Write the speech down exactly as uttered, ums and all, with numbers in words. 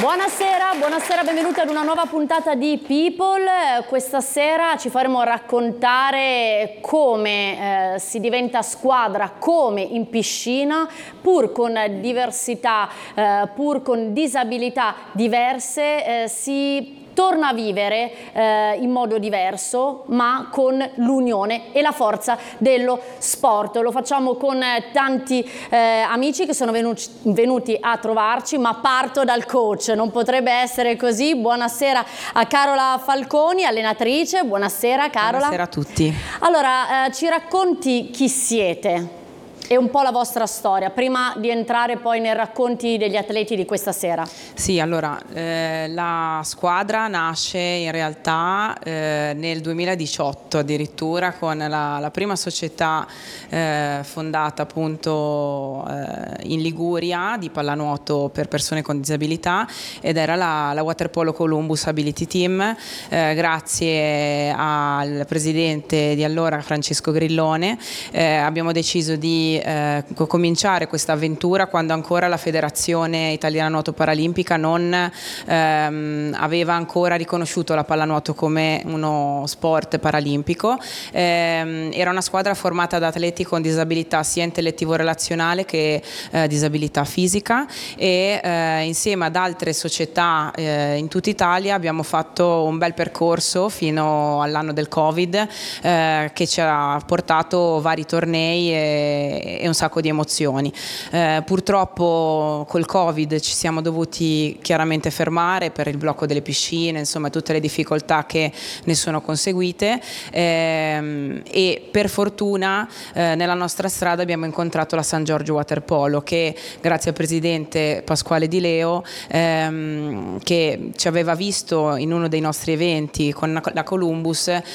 Buonasera, buonasera, benvenuti ad una nuova puntata di People. Questa sera ci faremo raccontare come eh, si diventa squadra, come in piscina, pur con diversità, eh, pur con disabilità diverse, eh, si torna a vivere eh, in modo diverso, ma con l'unione e la forza dello sport. Lo facciamo con tanti eh, amici che sono venuti, venuti a trovarci, ma parto dal coach, non potrebbe essere così. Buonasera a Carola Falconi, allenatrice. Buonasera Carola. Buonasera a tutti. Allora, eh, ci racconti chi siete e un po' la vostra storia, prima di entrare poi nei racconti degli atleti di questa sera. Sì, allora, eh, la squadra nasce in realtà eh, nel duemiladiciotto addirittura con la, la prima società eh, fondata appunto eh, in Liguria di pallanuoto per persone con disabilità, ed era la, la Waterpolo Columbus Ability Team. Eh, grazie al presidente di allora Francesco Grillone eh, abbiamo deciso di Eh, cominciare questa avventura quando ancora la Federazione Italiana Nuoto Paralimpica non ehm, aveva ancora riconosciuto la pallanuoto come uno sport paralimpico. Eh, era una squadra formata da atleti con disabilità sia intellettivo-relazionale che eh, disabilità fisica, e eh, insieme ad altre società eh, in tutta Italia abbiamo fatto un bel percorso fino all'anno del Covid eh, che ci ha portato vari tornei e e un sacco di emozioni. Eh, purtroppo col Covid ci siamo dovuti chiaramente fermare per il blocco delle piscine, insomma tutte le difficoltà che ne sono conseguite, ehm, e per fortuna eh, nella nostra strada abbiamo incontrato la San Giorgio Waterpolo, che grazie al presidente Pasquale Di Leo ehm, che ci aveva visto in uno dei nostri eventi con la Columbus,